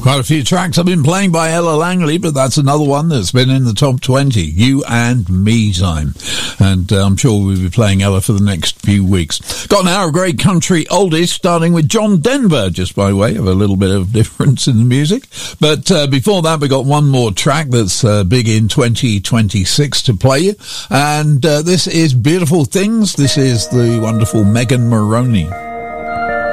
Quite a few tracks I've been playing by Ella Langley, but that's another one that's been in the top 20. You and Me Time. And I'm sure we'll be playing Ella for the next few weeks. Got an hour of great country oldies, starting with John Denver, just by way of a little bit of difference in the music. But before that, we got one more track that's big in 2026 to play you. And this is Beautiful Things. This is the wonderful Megan Moroney.